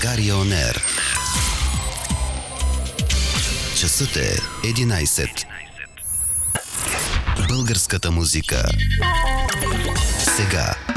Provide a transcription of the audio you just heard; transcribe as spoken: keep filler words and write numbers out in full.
България Он Ер. Часът е единайсет. Българската музика. Сега.